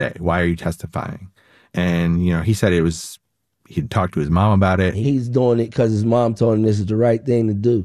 Hey, why are you testifying? And, he said he'd talked to his mom about it. He's doing it because his mom told him this is the right thing to do.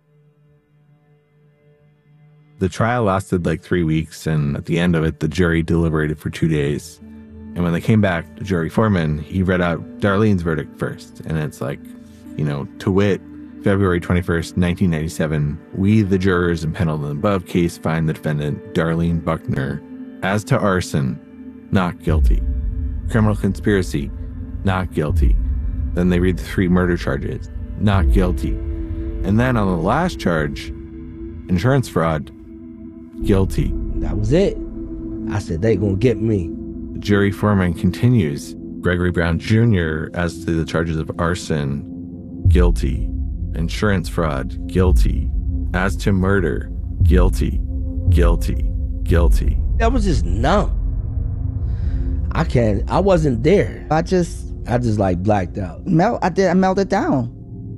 The trial lasted like 3 weeks, and at the end of it, the jury deliberated for 2 days. And when they came back, the jury foreman, he read out Darlene's verdict first. And it's like, to wit, February 21st, 1997, we, the jurors impaneled in the above case, find the defendant, Darlene Buckner, as to arson, not guilty. Criminal conspiracy, not guilty. Then they read the 3 murder charges, not guilty. And then on the last charge, insurance fraud, guilty. That was it. I said, they gonna get me. The jury foreman continues, Gregory Brown Jr., as to the charges of arson, guilty. Insurance fraud, guilty. As to murder, guilty, guilty, guilty. I was just numb. I wasn't there. I just like blacked out. I melted down.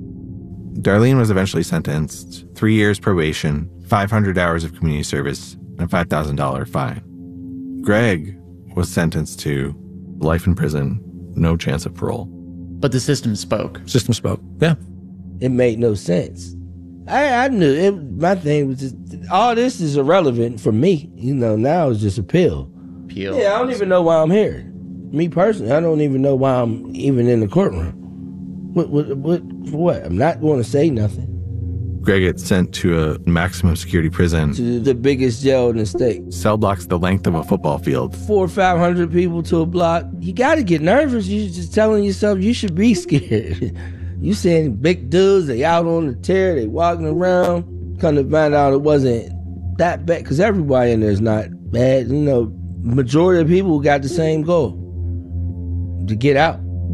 Darlene was eventually sentenced 3 years probation, 500 hours of community service, and a $5,000 fine. Greg was sentenced to life in prison, no chance of parole. But the system spoke. System spoke, yeah. It made no sense. I knew it. My thing was just, all this is irrelevant for me. Now it's just a pill. Yeah, I don't even know why I'm here. Me personally, I don't even know why I'm even in the courtroom. What? I'm not going to say nothing. Greg gets sent to a maximum security prison. To the biggest jail in the state. Cell blocks the length of a football field. 400 or 500 people to a block. You got to get nervous. You're just telling yourself you should be scared. You seeing big dudes, they out on the tear, they walking around. Come to find out it wasn't that bad, because everybody in there is not bad. Majority of people got the same goal, to get out.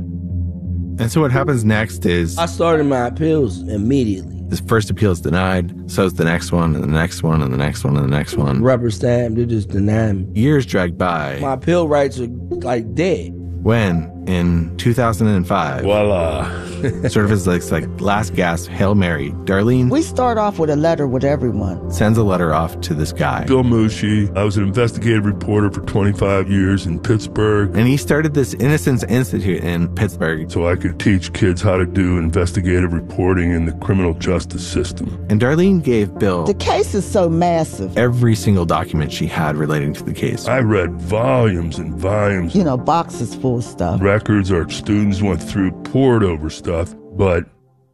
And so what happens next is... I started my appeals immediately. This first appeal is denied, so is the next one, and the next one, and the next one, and the next one. Rubber stamp, they just denied me. Years drag by. My appeal rights are like dead. When, in 2005, voila, sort of as like last gasp, Hail Mary, Darlene... We start off with a letter with everyone. Sends a letter off to this guy. Bill Mushi. I was an investigative reporter for 25 years in Pittsburgh. And he started this Innocence Institute in Pittsburgh. So I could teach kids how to do investigative reporting in the criminal justice system. And Darlene gave Bill... The case is so massive. Every single document she had relating to the case. I read volumes and volumes. Boxes full of stuff. Records our students went through, poured over stuff, but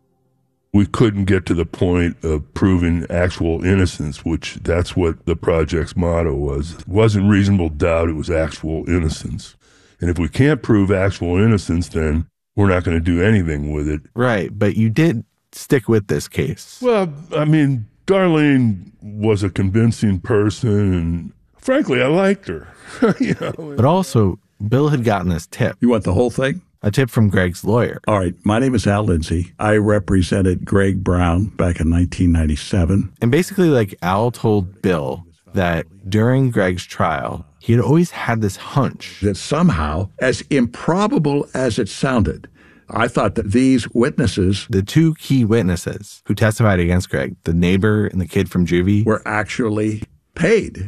we couldn't get to the point of proving actual innocence, which that's what the project's motto was. It wasn't reasonable doubt, it was actual innocence. And if we can't prove actual innocence, then we're not going to do anything with it. Right, but you did stick with this case. Well, I mean, Darlene was a convincing person, and frankly, I liked her. But also, Bill had gotten this tip. You want the whole thing? A tip from Greg's lawyer. All right. My name is Al Lindsay. I represented Greg Brown back in 1997. And basically, Al told Bill that during Greg's trial, he had always had this hunch that somehow, as improbable as it sounded, I thought that these witnesses, the 2 key witnesses who testified against Greg, the neighbor and the kid from juvie, were actually paid,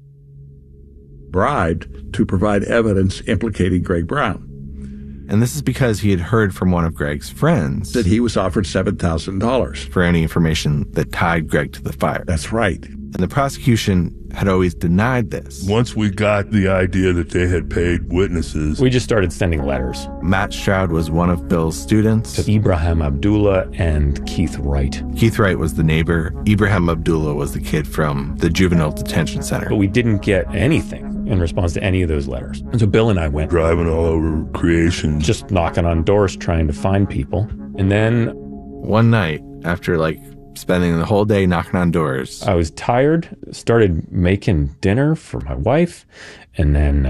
bribed to provide evidence implicating Greg Brown. And this is because he had heard from one of Greg's friends that he was offered $7,000 for any information that tied Greg to the fire. That's right. And the prosecution had always denied this. Once we got the idea that they had paid witnesses, we just started sending letters. Matt Stroud was one of Bill's students. To Ibrahim Abdullah and Keith Wright. Keith Wright was the neighbor. Ibrahim Abdullah was the kid from the juvenile detention center. But we didn't get anything in response to any of those letters. And so Bill and I went driving all over creation, just knocking on doors trying to find people. And then one night, after spending the whole day knocking on doors, I was tired, started making dinner for my wife, and then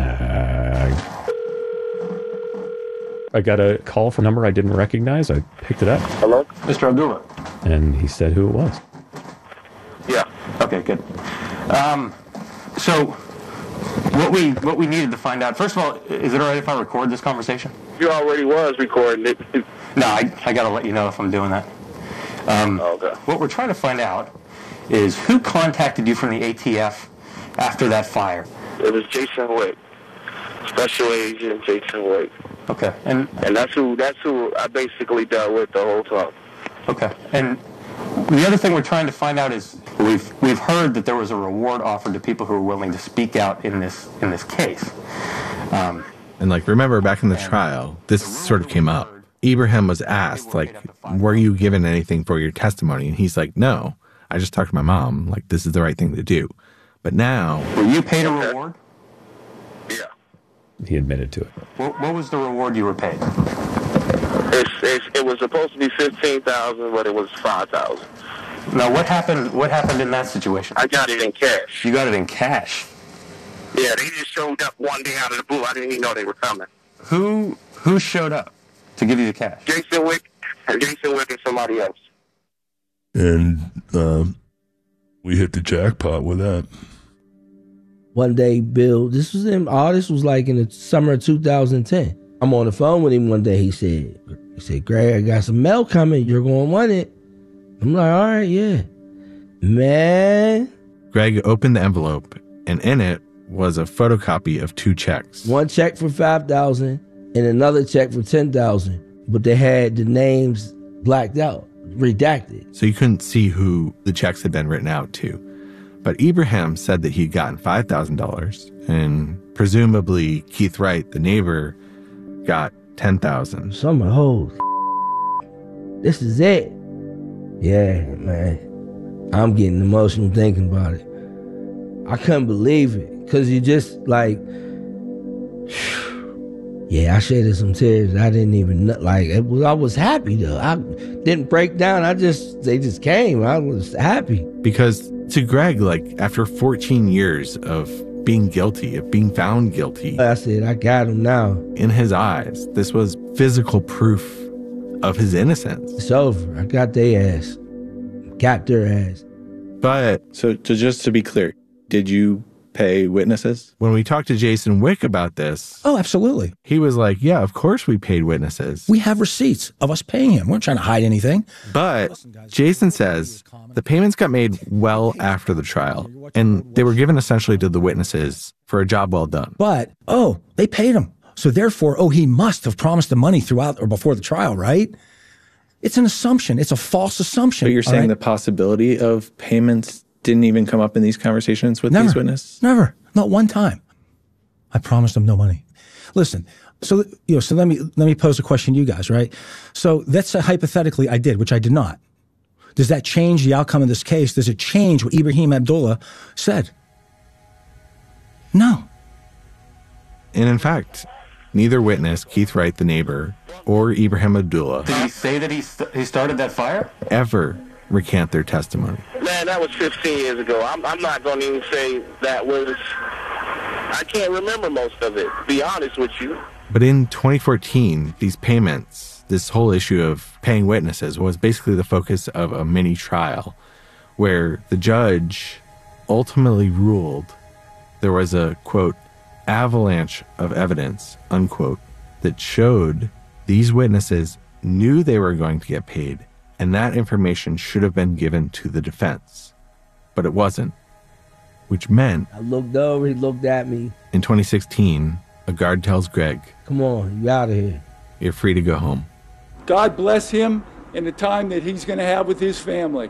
I got a call from a number I didn't recognize. I picked it up. Hello? Mr. Abdullah. And he said who it was. Yeah. Okay, good. So what we needed to find out, first of all, is it all right if I record this conversation? You already was recording it. No, I got to let you know if I'm doing that. Okay. What we're trying to find out is who contacted you from the ATF after that fire. It was Jason Wick. Special Agent Jason Wake. Okay. And that's who I basically dealt with the whole time. Okay. And the other thing we're trying to find out is we've heard that there was a reward offered to people who were willing to speak out in this case. And like, remember back in the trial, this sort of came up. Ibrahim was asked, like, were you given anything for your testimony? And he's like, no, I just talked to my mom. Like, this is the right thing to do. But now... Were you paid a reward? Yeah. He admitted to it. What was the reward you were paid? It was supposed to be $15,000, but it was $5,000. Now, what happened in that situation? I got it in cash. You got it in cash? Yeah, they just showed up one day out of the blue. I didn't even know they were coming. Who showed up to give you the cash? Jason Wick and somebody else. And we hit the jackpot with that. One day, Bill, this was like in the summer of 2010. I'm on the phone with him one day. He said, Greg, I got some mail coming. You're going to want it. I'm like, all right, yeah. Man. Greg opened the envelope, and in it was a photocopy of 2 checks. One check for $5,000 and another check for $10,000. But they had the names blacked out, redacted. So you couldn't see who the checks had been written out to. But Ibrahim said that he'd gotten $5,000, and presumably Keith Wright, the neighbor, got $10,000. So I'm like, oh, this is it. Yeah, man. I'm getting emotional thinking about it. I couldn't believe it, because you just like, yeah, I shedded some tears. I didn't even know, I was happy though. I didn't break down. They just came. I was happy. Because to Greg, like, after 14 years of being guilty, of being found guilty, I said, I got him now. In his eyes, this was physical proof of his innocence. It's over. I got their ass. Got their ass. But so just to be clear, did you pay witnesses? When we talked to Jason Wick about this, oh, absolutely, he was like, yeah, of course we paid witnesses. We have receipts of us paying him. We're not trying to hide anything. But Jason says the payments got made well after the trial, and they were given essentially to the witnesses for a job well done. But, they paid him. So therefore, he must have promised the money throughout or before the trial, right? It's an assumption. It's a false assumption. But you're saying the possibility of payments didn't even come up in these conversations with these witnesses? Never. Not one time. I promised them no money. Listen, so let me pose a question to you guys, right? So that's hypothetically I did, which I did not. Does that change the outcome of this case? Does it change what Ibrahim Abdullah said? No. And in fact, neither witness, Keith Wright, the neighbor, or Ibrahim Abdullah, did he say that he started that fire? Ever recant their testimony. Man, that was 15 years ago. I'm not going to even say that was... I can't remember most of it, to be honest with you. But in 2014, these payments, this whole issue of paying witnesses, was basically the focus of a mini trial where the judge ultimately ruled there was a, quote, avalanche of evidence, unquote, that showed these witnesses knew they were going to get paid, and that information should have been given to the defense. But it wasn't, which meant... I looked over, he looked at me. In 2016, a guard tells Greg, come on, you out of here. You're free to go home. God bless him and the time that he's going to have with his family.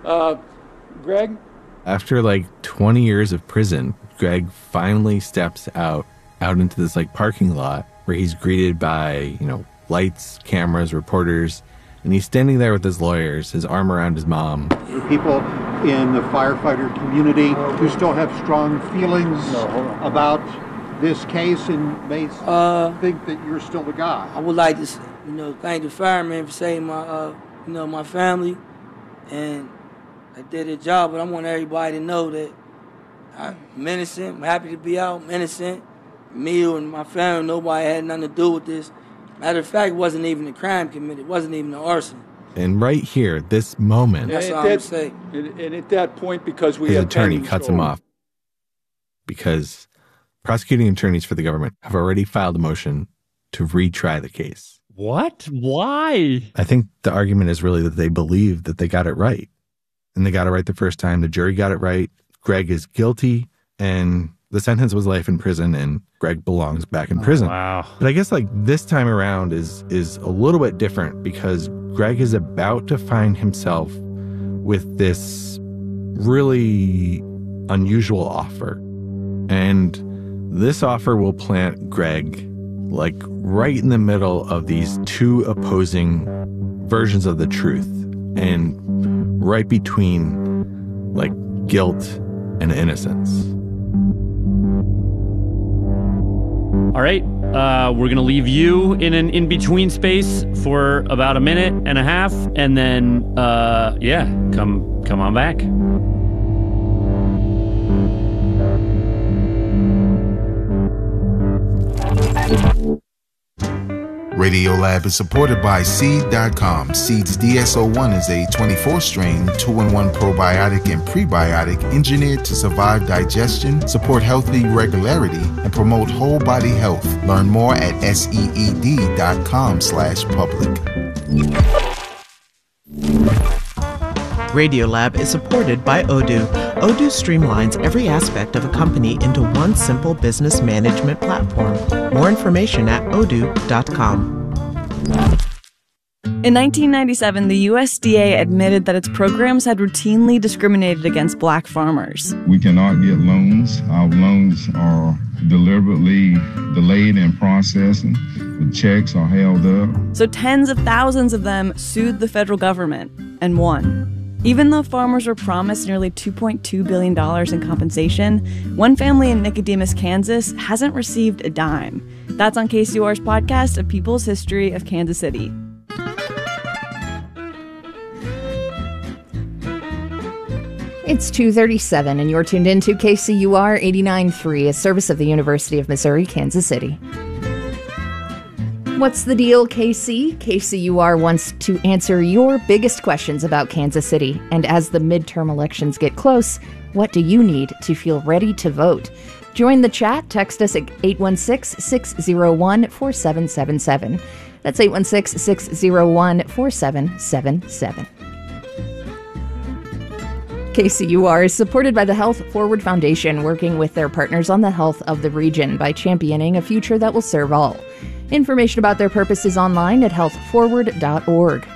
Greg? After like 20 years of prison, Greg finally steps out into this like parking lot where he's greeted by, lights, cameras, reporters, and he's standing there with his lawyers, his arm around his mom. People in the firefighter community who still have strong feelings about this case and may think that you're still the guy. I would like to, thank the firemen for saving my, my family, and they did their job. But I want everybody to know that I'm innocent. I'm happy to be out. I'm innocent. Me and my family, nobody had nothing to do with this. Matter of fact, it wasn't even a crime committed. It wasn't even an arson. And right here, this moment, that's all I'm saying. And at that point, because we his have attorney cuts him off because prosecuting attorneys for the government have already filed a motion to retry the case. What? Why? I think the argument is really that they believe that they got it right. And they got it right the first time. The jury got it right. Greg is guilty. And The sentence was life in prison, and Greg belongs back in prison. Wow. But I guess like this time around is a little bit different because Greg is about to find himself with this really unusual offer. And this offer will plant Greg like right in the middle of these two opposing versions of the truth and right between like guilt and innocence. All right, we're going to leave you in an in-between space for about a minute and a half, and then, come on back. Radiolab is supported by Seed.com. Seed's DSO1 is a 24-strain, 2-in-1 probiotic and prebiotic engineered to survive digestion, support healthy regularity, and promote whole body health. Learn more at seed.com/public. Radiolab is supported by Odoo. Odoo streamlines every aspect of a company into one simple business management platform. More information at odoo.com. In 1997, the USDA admitted that its programs had routinely discriminated against black farmers. We cannot get loans. Our loans are deliberately delayed in processing. The checks are held up. So tens of thousands of them sued the federal government and won. Even though farmers were promised nearly $2.2 billion in compensation, one family in Nicodemus, Kansas hasn't received a dime. That's on KCUR's podcast, A People's History of Kansas City. It's 2:37 and you're tuned in to KCUR 89.3, a service of the University of Missouri, Kansas City. What's the deal, KC? KCUR wants to answer your biggest questions about Kansas City. And as the midterm elections get close, what do you need to feel ready to vote? Join the chat. Text us at 816-601-4777. That's 816-601-4777. KCUR is supported by the Health Forward Foundation, working with their partners on the health of the region by championing a future that will serve all. Information about their purpose is online at healthforward.org.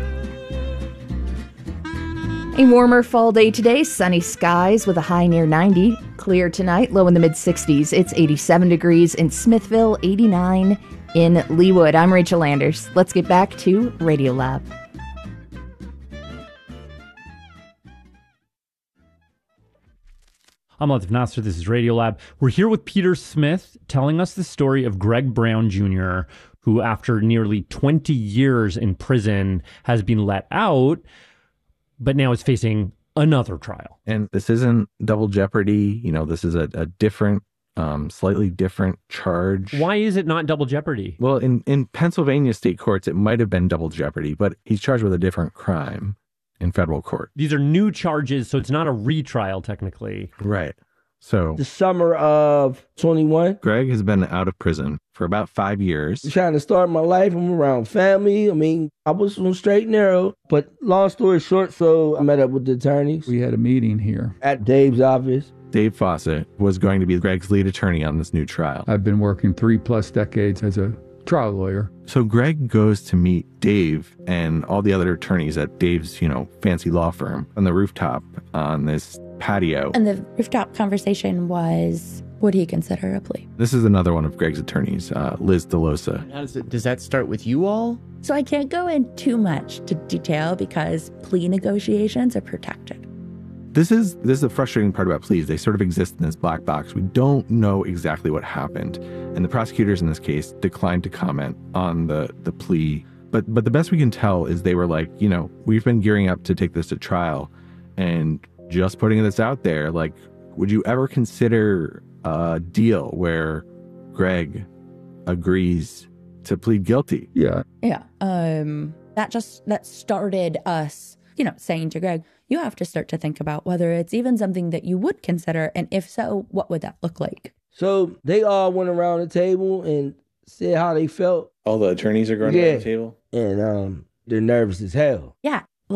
A warmer fall day today, sunny skies with a high near 90. Clear tonight, low in the mid-60s. It's 87 degrees in Smithville, 89 in Leawood. I'm Rachel Landers. Let's get back to Radiolab. I'm Latif Nasser. This is Radiolab. We're here with Peter Smith telling us the story of Greg Brown Jr., who after nearly 20 years in prison has been let out, but now is facing another trial. And this isn't double jeopardy. You know, this is a different, slightly different charge. Why is it not double jeopardy? Well, in Pennsylvania state courts, it might have been double jeopardy, but he's charged with a different crime in federal court. These are new charges, so it's not a retrial technically. Right. So The summer of 21. Greg has been out of prison for about 5 years. Trying to start my life. I'm around family. I mean, I was on straight and narrow. But long story short, so I met up with the attorneys. We had a meeting here at Dave's office. Dave Fawcett was going to be Greg's lead attorney on this new trial. I've been working 3+ decades as a trial lawyer. So Greg goes to meet Dave and all the other attorneys at Dave's, fancy law firm on the rooftop on this patio. And the rooftop conversation was, would he consider a plea? This is another one of Greg's attorneys, Liz DeLosa. Does that start with you all? So I can't go in too much to detail because plea negotiations are protected. This is the frustrating part about pleas. They sort of exist in this black box. We don't know exactly what happened. And the prosecutors in this case declined to comment on the plea. But the best we can tell is they were like, we've been gearing up to take this to trial. And just putting this out there, like, would you ever consider a deal where Greg agrees to plead guilty? Yeah. Yeah. That started us, saying to Greg, you have to start to think about whether it's even something that you would consider. And if so, what would that look like? So they all went around the table and said how they felt. All the attorneys are going around the table? And they're nervous as hell. Yeah. Like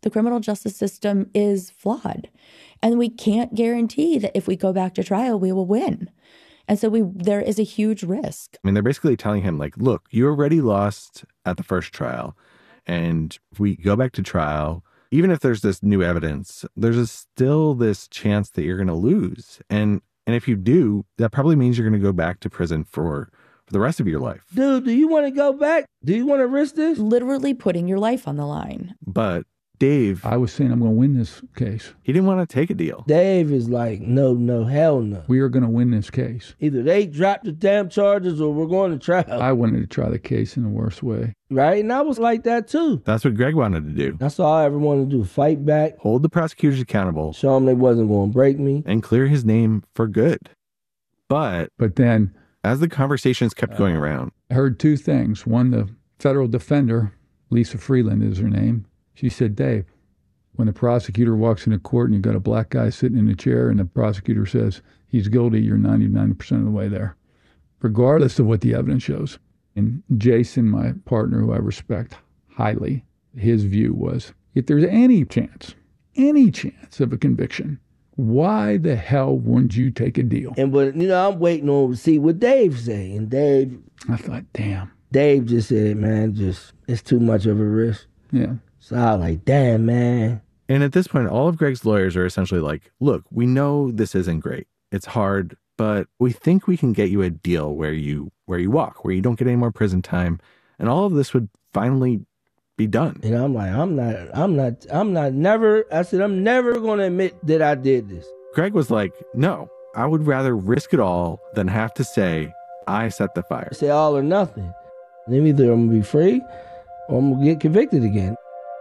The criminal justice system is flawed. And we can't guarantee that if we go back to trial, we will win. And so there is a huge risk. I mean, they're basically telling him, like, look, you already lost at the first trial. And if we go back to trial, even if there's this new evidence, there's still this chance that you're going to lose. And if you do, that probably means you're going to go back to prison for the rest of your life. Dude, do you want to go back? Do you want to risk this? Literally putting your life on the line. But Dave, I was saying I'm going to win this case. He didn't want to take a deal. Dave is like, no, hell no. We are going to win this case. Either they drop the damn charges or we're going to trial. I wanted to try the case in the worst way. Right? And I was like that too. That's what Greg wanted to do. That's all I ever wanted to do. Fight back. Hold the prosecutors accountable. Show them they wasn't going to break me. And clear his name for good. But then, as the conversations kept going around, I heard two things. One, the federal defender, Lisa Freeland is her name. She said, Dave, when the prosecutor walks into court and you got a black guy sitting in a chair and the prosecutor says he's guilty, you're 99% of the way there, regardless of what the evidence shows. And Jason, my partner, who I respect highly, his view was, if there's any chance of a conviction, why the hell wouldn't you take a deal? And but I'm waiting on to see what Dave say. And Dave, I thought, damn. Dave just said, man, it's too much of a risk. Yeah. So I was like, damn, man. And at this point, all of Greg's lawyers are essentially like, look, we know this isn't great. It's hard, but we think we can get you a deal where you walk, where you don't get any more prison time. And all of this would finally be done. And I'm like, I'm never going to admit that I did this. Greg was like, no, I would rather risk it all than have to say I set the fire. Say all or nothing. Then either I'm going to be free or I'm going to get convicted again.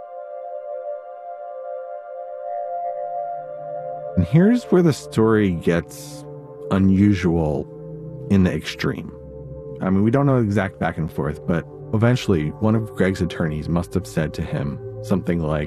And here's where the story gets unusual in the extreme. I mean, we don't know the exact back and forth, but eventually one of Greg's attorneys must have said to him something like,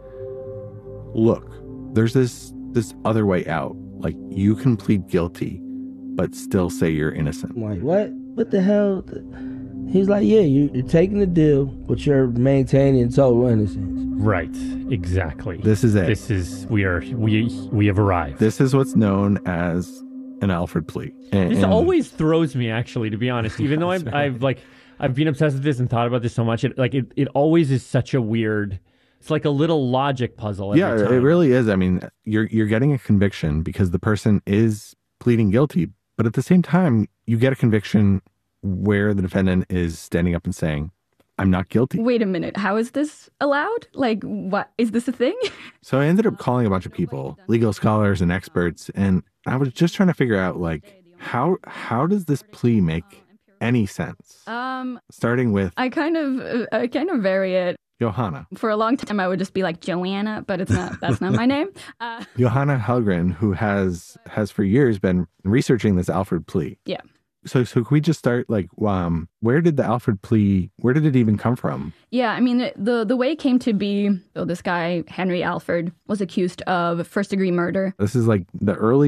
look, there's this other way out. Like, you can plead guilty, but still say you're innocent. I'm like, what? What the hell? He's like, yeah, you're taking the deal, but you're maintaining total innocence. Right, exactly. This is it. We have arrived. This is what's known as an Alford plea. This always throws me, actually, to be honest. Even though I've been obsessed with this and thought about this so much, it always is such a weird. It's like a little logic puzzle. Every time. It really is. I mean, you're getting a conviction because the person is pleading guilty, but at the same time, you get a conviction where the defendant is standing up and saying, I'm not guilty. Wait a minute. How is this allowed? Like, what? Is this a thing? So I ended up calling a bunch of people, legal scholars and experts, and I was just trying to figure out, like, how does this plea make any sense? Starting with... I kind of vary it. Johanna. For a long time, I would just be like Joanna, but that's not my name. Johanna Hellgren, who has for years been researching this Alford plea. Yeah. So can we just start, like, where did the Alford plea, where did it even come from? Yeah, I mean, the way it came to be, so this guy, Henry Alford, was accused of first-degree murder. This is like the early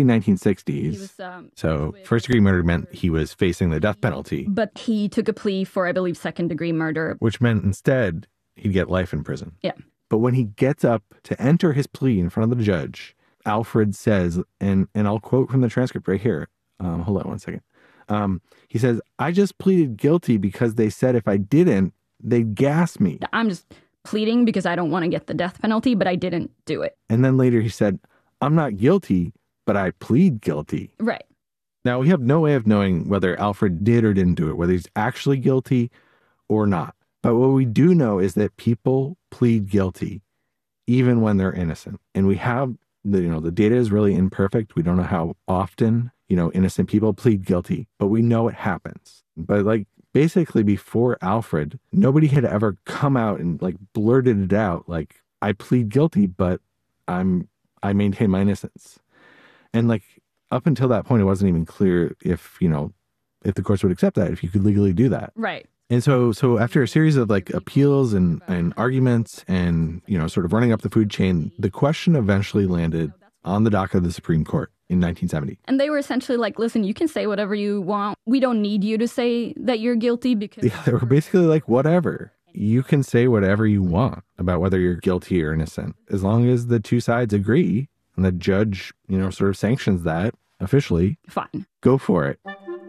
1960s. So first-degree murder meant he was facing the death penalty. But he took a plea for, I believe, second-degree murder. Which meant instead he'd get life in prison. Yeah. But when he gets up to enter his plea in front of the judge, Alfred says, and I'll quote from the transcript right here. Hold on one second. He says, I just pleaded guilty because they said if I didn't, they'd gas me. I'm just pleading because I don't want to get the death penalty, but I didn't do it. And then later he said, I'm not guilty, but I plead guilty. Right. Now, we have no way of knowing whether Alfred did or didn't do it, whether he's actually guilty or not. But what we do know is that people plead guilty even when they're innocent. And we have, the data is really imperfect. We don't know how often innocent people plead guilty, but we know it happens. But like basically before Alfred, nobody had ever come out and like blurted it out. Like, I plead guilty, but I maintain my innocence. And like up until that point, it wasn't even clear if the courts would accept that, if you could legally do that. Right. And so after a series of like appeals and arguments and, sort of running up the food chain, the question eventually landed on the docket of the Supreme Court in 1970. And they were essentially like, listen, you can say whatever you want. We don't need you to say that you're guilty because... Yeah, they were basically like, whatever. you can say whatever you want about whether you're guilty or innocent, as long as the two sides agree and the judge, sort of sanctions that officially. Fine. Go for it.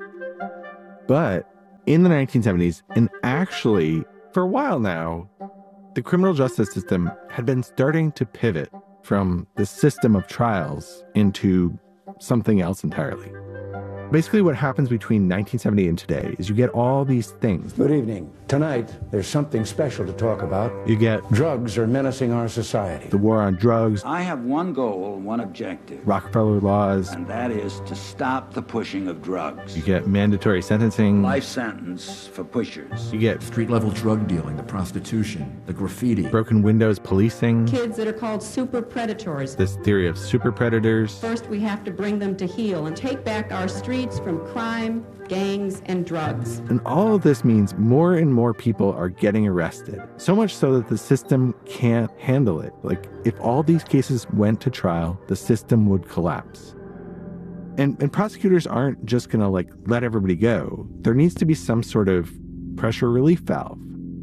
But in the 1970s, and actually for a while now, the criminal justice system had been starting to pivot from the system of trials into something else entirely. Basically, what happens between 1970 and today is you get all these things. Good evening. Tonight, there's something special to talk about. You get drugs are menacing our society. The war on drugs. I have one goal, one objective. Rockefeller laws. And that is to stop the pushing of drugs. You get mandatory sentencing. Life sentence for pushers. You get street-level drug dealing, the prostitution, the graffiti. Broken windows policing. Kids that are called super predators. This theory of super predators. First, we have to bring them to heel and take back our streets from crime, gangs, and drugs. And all of this means more and more people are getting arrested. So much so that the system can't handle it. Like, if all these cases went to trial, the system would collapse. And prosecutors aren't just going to, let everybody go. There needs to be some sort of pressure relief valve.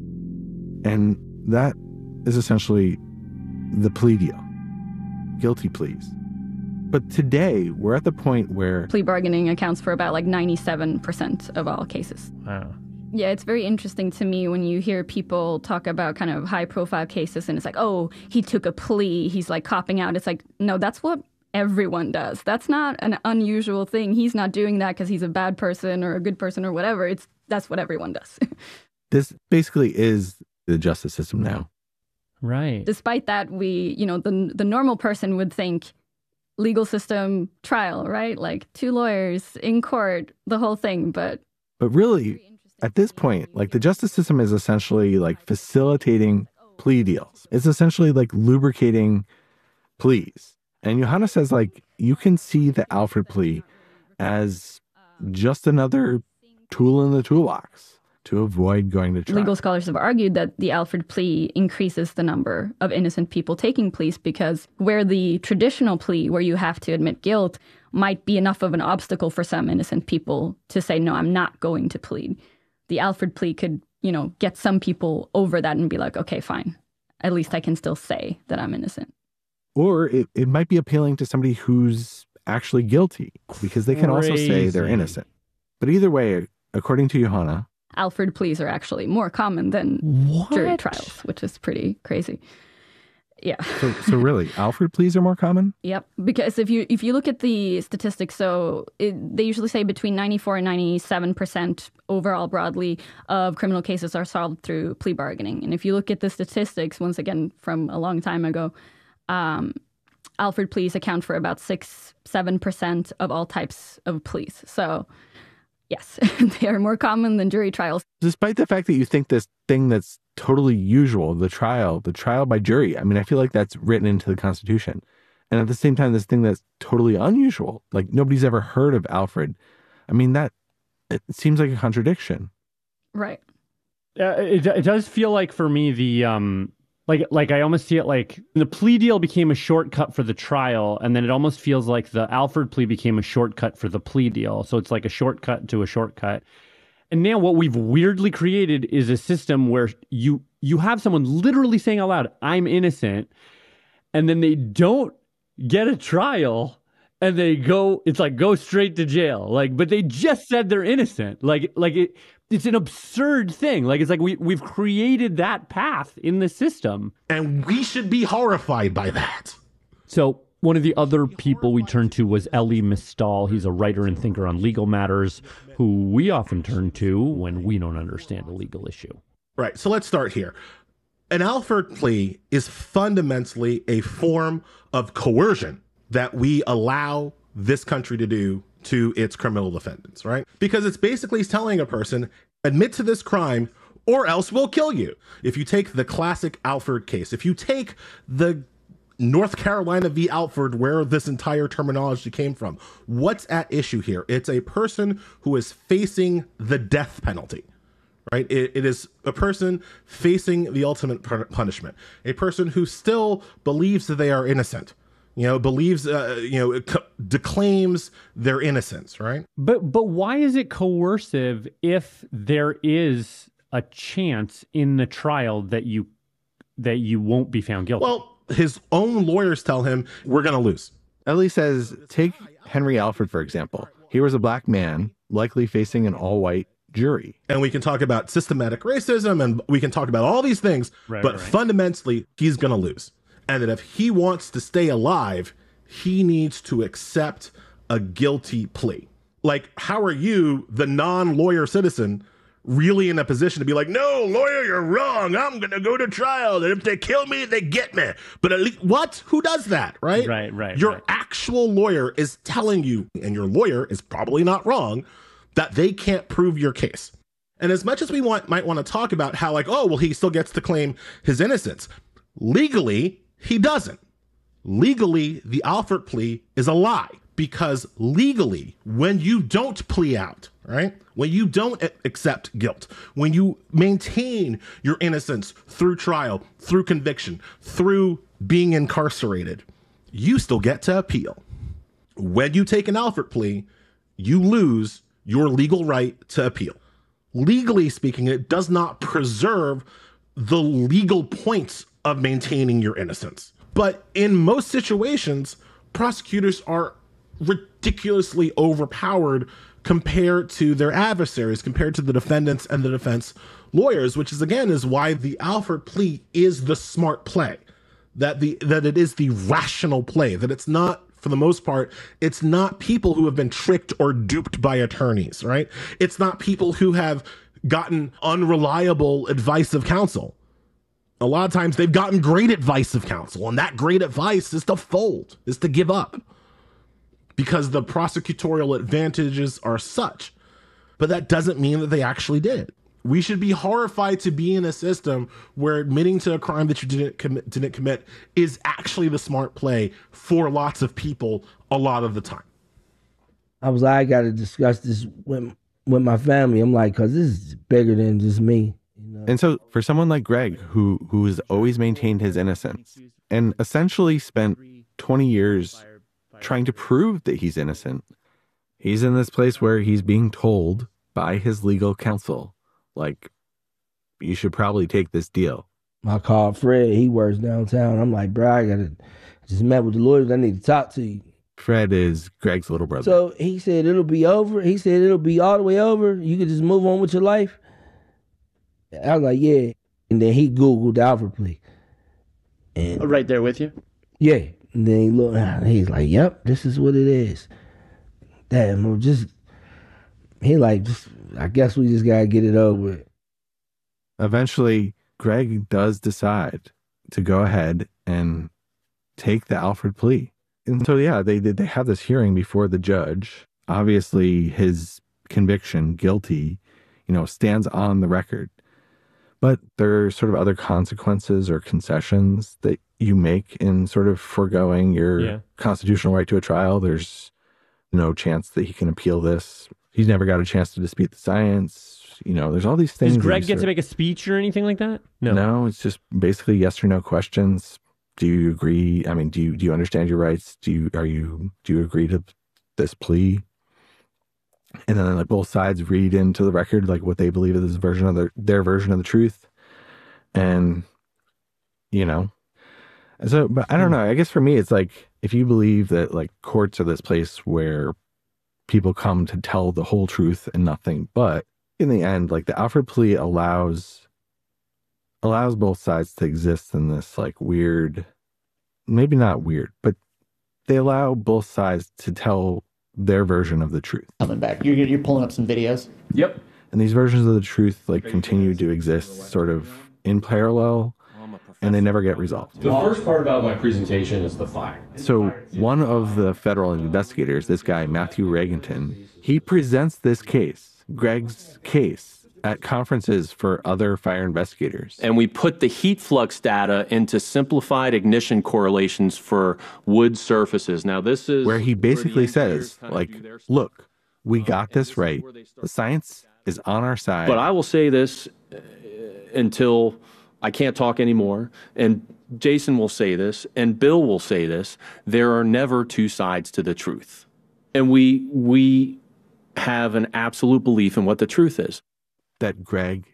And that is essentially the plea deal. Guilty pleas. But today, we're at the point where plea bargaining accounts for about 97% of all cases. Wow. Yeah, it's very interesting to me when you hear people talk about kind of high-profile cases and it's like, oh, he took a plea, he's copping out. It's like, no, that's what everyone does. That's not an unusual thing. He's not doing that because he's a bad person or a good person or whatever. That's what everyone does. This basically is the justice system now. Right. Despite that, the normal person would think legal system, trial, right? 2 lawyers in court, the whole thing. But really, at this point, the justice system is essentially facilitating plea deals. It's essentially lubricating pleas. And Johanna says you can see the Alford plea as just another tool in the toolbox to avoid going to trial. Legal scholars have argued that the Alford plea increases the number of innocent people taking pleas because where the traditional plea, where you have to admit guilt, might be enough of an obstacle for some innocent people to say, no, I'm not going to plead. The Alford plea could, get some people over that and be like, okay, fine. At least I can still say that I'm innocent. Or it might be appealing to somebody who's actually guilty because they can also say they're innocent. But either way, according to Johanna, Alford pleas are actually more common than jury trials, which is pretty crazy. Yeah. So really, Alford pleas are more common? Yep. Because if you look at the statistics, they usually say between 94 and 97% overall broadly of criminal cases are solved through plea bargaining. And if you look at the statistics, once again, from a long time ago, Alford pleas account for about 6-7% of all types of pleas. So yes, they are more common than jury trials. Despite the fact that you think this thing that's totally usual, the trial by jury, I mean, I feel like that's written into the Constitution. And at the same time, this thing that's totally unusual, nobody's ever heard of Alford. I mean, it seems like a contradiction. Right. It does feel like for me, the I almost see it the plea deal became a shortcut for the trial, and then it almost feels like the Alford plea became a shortcut for the plea deal. So it's like a shortcut to a shortcut. And now what we've weirdly created is a system where you have someone literally saying out loud, I'm innocent, and then they don't get a trial, and they go straight to jail. But they just said they're innocent. It's an absurd thing. We've created that path in the system. And we should be horrified by that. So one of the other people we turned to was Elie Mystal. He's a writer and thinker on legal matters who we often turn to when we don't understand a legal issue. Right. So let's start here. An Alford plea is fundamentally a form of coercion that we allow this country to do to its criminal defendants, right? Because it's basically telling a person, admit to this crime or else we'll kill you. If you take the classic Alford case, if you take the North Carolina v. Alford, where this entire terminology came from, what's at issue here? It's a person who is facing the death penalty, right? It is a person facing the ultimate punishment, a person who still believes that they are innocent. Believes, declaims their innocence, right? But why is it coercive if there is a chance in the trial that you won't be found guilty? Well, his own lawyers tell him we're going to lose. Ellie says, take Henry Alford, for example. He was a black man, likely facing an all-white jury. And we can talk about systematic racism and we can talk about all these things, but fundamentally, he's going to lose. And that if he wants to stay alive, he needs to accept a guilty plea. Like, how are you, the non-lawyer citizen, really in a position to be like, no, lawyer, you're wrong. I'm going to go to trial. And if they kill me, they get me. But at least, what? Who does that, right? Right. Your actual lawyer is telling you, and your lawyer is probably not wrong, that they can't prove your case. And as much as we might want to talk about how, like, oh, well, he still gets to claim his innocence, legally, he doesn't. Legally, the Alford plea is a lie, because legally, when you don't plea out, right? When you don't accept guilt, when you maintain your innocence through trial, through conviction, through being incarcerated, you still get to appeal. When you take an Alford plea, you lose your legal right to appeal. Legally speaking, it does not preserve the legal points of maintaining your innocence. But in most situations, prosecutors are ridiculously overpowered compared to their adversaries, compared to the defendants and the defense lawyers, which is, again, is why the Alford plea is the smart play, that it is the rational play, that it's not, for the most part, it's not people who have been tricked or duped by attorneys, right? It's not people who have gotten unreliable advice of counsel. A lot of times they've gotten great advice of counsel, and that great advice is to fold, is to give up, because the prosecutorial advantages are such. But that doesn't mean that they actually did. We should be horrified to be in a system where admitting to a crime that you didn't commit is actually the smart play for lots of people a lot of the time. I got to discuss this with my family. I'm like, because this is bigger than just me. And so for someone like Greg, who has always maintained his innocence and essentially spent 20 years trying to prove that he's innocent, he's in this place where he's being told by his legal counsel, like, you should probably take this deal. I called Fred. He works downtown. I'm like, bro, I just met with the lawyers. I need to talk to you. Fred is Greg's little brother. So he said, it'll be over. He said, it'll be all the way over. You could just move on with your life. I was like, yeah. And then he Googled Alford plea. And right there with you? Yeah. And then he looked and he's like, yep, this is what it is. Damn, I guess we just gotta get it over with. Eventually, Greg does decide to go ahead and take the Alford plea. And so, yeah, they have this hearing before the judge. Obviously, his conviction, guilty, stands on the record. But there are sort of other consequences or concessions that you make in sort of foregoing your constitutional right to a trial. There's no chance that he can appeal this. He's never got a chance to dispute the science. There's all these things. Does Greg get to make a speech or anything like that? No, it's just basically yes or no questions. Do you agree? I mean, do you understand your rights? Do you agree to this plea? And then like both sides read into the record like what they believe is version of their version of the truth. And so, but I don't know. I guess for me, it's like, if you believe that like courts are this place where people come to tell the whole truth and nothing but, in the end, like the Alford plea allows both sides to exist in this like weird, maybe not weird, but they allow both sides to tell their version of the truth. Coming back, you're pulling up some videos. Yep. And these versions of the truth like continue to exist sort of in parallel, and they never get resolved. The first part about my presentation is the fire. So one of the federal investigators, this guy, Matthew Regenton, he presents this case, Greg's case, at conferences for other fire investigators. And we put the heat flux data into simplified ignition correlations for wood surfaces. Now this is where he basically says, like, look, we got this right. The science is on our side. But I will say this until I can't talk anymore, and Jason will say this, and Bill will say this, there are never two sides to the truth. And we have an absolute belief in what the truth is. That Greg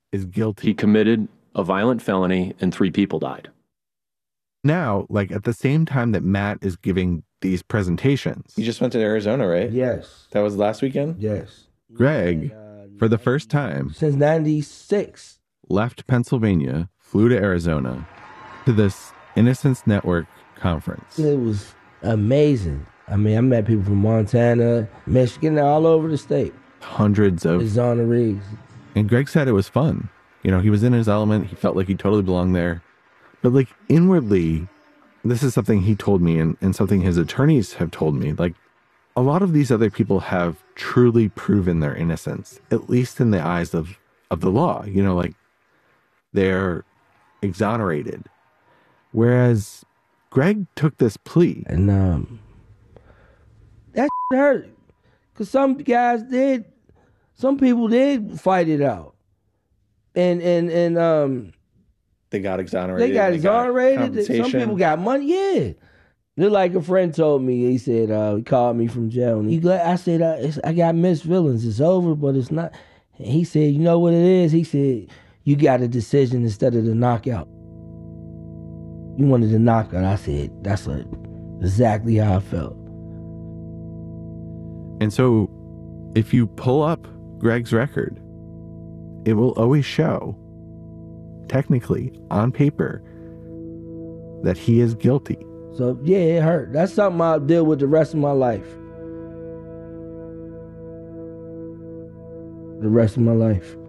is guilty. He committed a violent felony and 3 people died. Now, like at the same time that Matt is giving these presentations. You just went to Arizona, right? Yes. That was last weekend? Yes. Greg, for the first time since 96, left Pennsylvania, flew to Arizona to this Innocence Network conference. It was amazing. I mean, I met people from Montana, Michigan, all over the state. Hundreds of exonerees. And Greg said it was fun. You know, he was in his element. He felt like he totally belonged there. But like inwardly, this is something he told me and something his attorneys have told me. Like a lot of these other people have truly proven their innocence, at least in the eyes of the law. You know, like they're exonerated. Whereas Greg took this plea. And that hurt. Because some people did fight it out. And they got exonerated. They got exonerated. Some people got money. Yeah. Just like a friend told me, he said, he called me from jail. And I said, I got mixed feelings. It's over, but it's not. And he said, you know what it is? He said, you got a decision instead of the knockout. You wanted the knockout. I said, that's exactly how I felt. And so if you pull up Greg's record, it will always show, technically, on paper, that he is guilty. So, yeah, it hurt. That's something I'll deal with the rest of my life. The rest of my life.